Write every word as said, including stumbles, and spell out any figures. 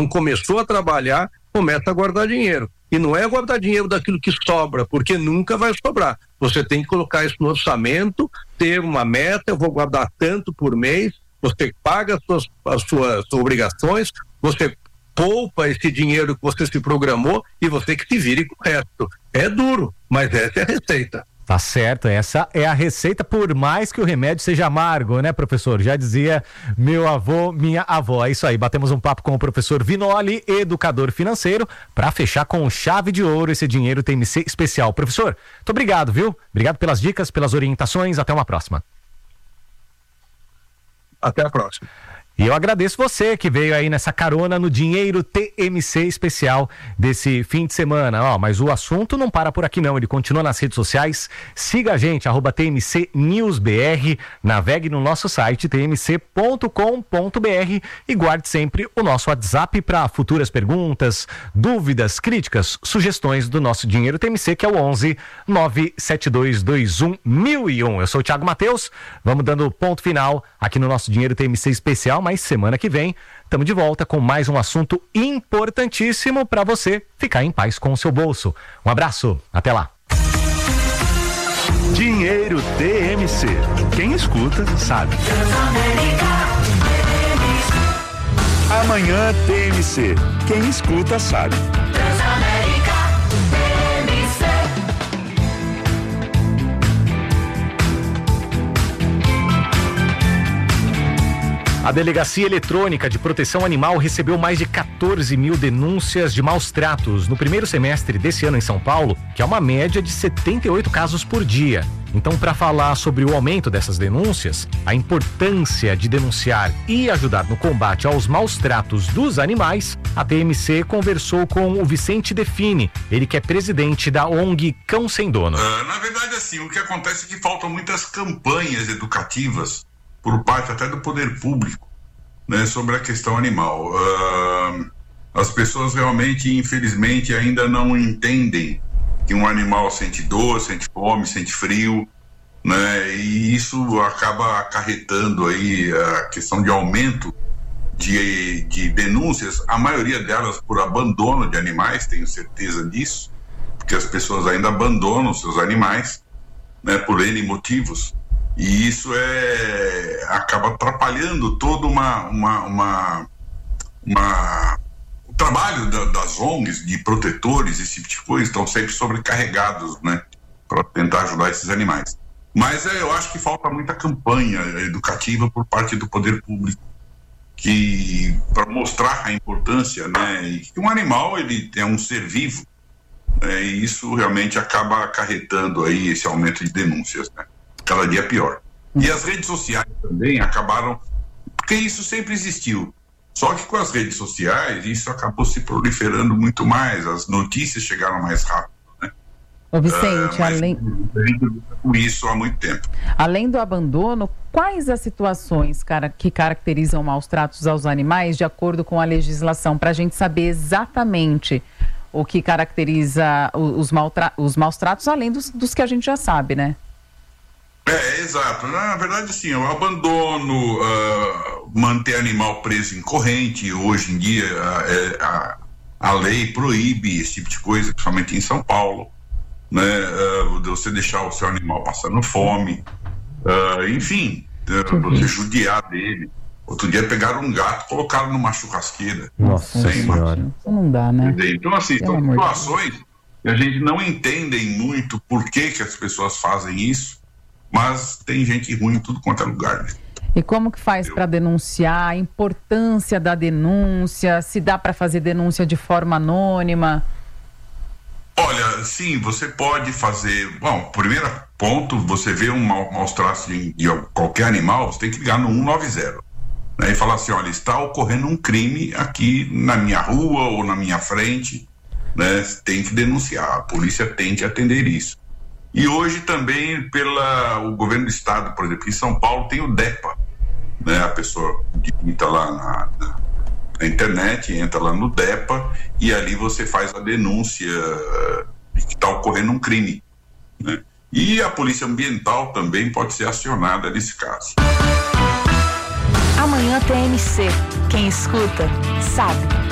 Então começou a trabalhar, começa a guardar dinheiro. E não é guardar dinheiro daquilo que sobra, porque nunca vai sobrar. Você tem que colocar isso no orçamento, ter uma meta, eu vou guardar tanto por mês, você paga as suas, as suas obrigações, você poupa esse dinheiro que você se programou e você que se vire com o resto. É duro, mas essa é a receita. Tá certo, essa é a receita, por mais que o remédio seja amargo, né, professor? Já dizia meu avô, minha avó. É isso aí, batemos um papo com o professor Vinoli, educador financeiro, para fechar com chave de ouro esse dinheiro T M C especial. Professor, muito obrigado, viu? Obrigado pelas dicas, pelas orientações, até uma próxima. Até a próxima. E eu agradeço você que veio aí nessa carona no Dinheiro T M C especial desse fim de semana. Ó, mas o assunto não para por aqui não, ele continua nas redes sociais. Siga a gente, arroba T M C News B R, navegue no nosso site t m c ponto com ponto b r e guarde sempre o nosso WhatsApp para futuras perguntas, dúvidas, críticas, sugestões do nosso Dinheiro T M C, que é o onze nove sete dois dois um mil e um. Eu sou o Thiago Mateus, vamos dando ponto final aqui no nosso Dinheiro T M C especial, mas semana que vem estamos de volta com mais um assunto importantíssimo para você ficar em paz com o seu bolso. Um abraço, até lá. Dinheiro T M C. Quem escuta sabe. Amanhã T M C. Quem escuta sabe. A Delegacia Eletrônica de Proteção Animal recebeu mais de quatorze mil denúncias de maus tratos no primeiro semestre desse ano em São Paulo, que é uma média de setenta e oito casos por dia. Então, para falar sobre o aumento dessas denúncias, a importância de denunciar e ajudar no combate aos maus tratos dos animais, a T M C conversou com o Vicente Define, ele que é presidente da O N G Cão Sem Dono. Uh, na verdade, assim, o que acontece é que faltam muitas campanhas educativas por parte até do poder público, né, sobre a questão animal. Uh, as pessoas realmente, infelizmente, ainda não entendem que um animal sente dor, sente fome, sente frio, né, e isso acaba acarretando aí a questão de aumento de, de denúncias, a maioria delas por abandono de animais, tenho certeza disso, porque as pessoas ainda abandonam seus animais, né, por N motivos. E isso é, acaba atrapalhando todo uma, uma, uma, uma, o trabalho da, das O N Gs, de protetores, esse tipo de coisa, estão sempre sobrecarregados, né, para tentar ajudar esses animais. Mas é, eu acho que falta muita campanha educativa por parte do poder público, que para mostrar a importância, né, e que um animal ele é um ser vivo, né, e isso realmente acaba acarretando aí esse aumento de denúncias, né? Cada dia pior. E as redes sociais também acabaram, porque isso sempre existiu, só que com as redes sociais isso acabou se proliferando muito mais, as notícias chegaram mais rápido, né? Ô Vicente, uh, além com isso há muito tempo. Além do abandono, quais as situações, cara, que caracterizam maus tratos aos animais de acordo com a legislação, para a gente saber exatamente o que caracteriza os, maltra- os maus tratos, além dos, dos que a gente já sabe, né? É, exato. Na verdade, sim, o abandono, uh, manter animal preso em corrente, hoje em dia uh, a, a lei proíbe esse tipo de coisa, principalmente em São Paulo, né? Uh, você deixar o seu animal passando fome, uh, enfim, uh, você judiar dele. Outro dia pegaram um gato, colocaram numa churrasqueira. Nossa Senhora. Isso não dá, né? Então, assim, Pelo são amor de situações que a gente não entende muito por que que as pessoas fazem isso, mas tem gente ruim em tudo quanto é lugar, né? E como que faz para denunciar, a importância da denúncia, se dá para fazer denúncia de forma anônima? Olha, sim, você pode fazer. Bom, primeiro ponto, você vê um mau, maus tratos de, de qualquer animal, você tem que ligar no cento e noventa, né, e falar assim: olha, está ocorrendo um crime aqui na minha rua ou na minha frente, né? Tem que denunciar, a polícia tem que atender isso. E hoje também pela o governo do estado, por exemplo, em São Paulo tem o DEPA, né? A pessoa digita lá na, na, na internet, entra lá no DEPA e ali você faz a denúncia de que está ocorrendo um crime, né? E a polícia ambiental também pode ser acionada nesse caso. Amanhã T M C. Quem escuta, sabe.